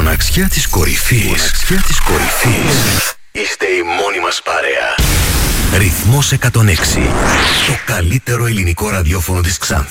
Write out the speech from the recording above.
μοναξιά της κορυφής. Μοναξιά της κορυφής. Είστε η μόνη μας παρέα. Ρυθμός 106. Το καλύτερο ελληνικό ραδιόφωνο της Ξάνθης.